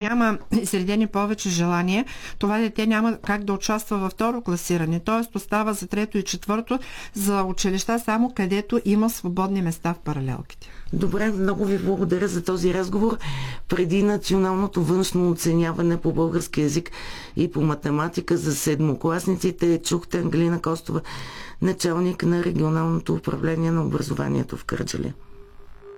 няма изредени повече желания, това дете няма как да участва във второ класиране. Т.е. остава за трето и четвърто за училища само където има свободни места в паралелките. Добре, много ви благодаря за този разговор. Преди националното външно оценяване по български език и по математика за седмокласниците чухте Ангелина Костова, началник на регионалното управление на образованието в Кърджали.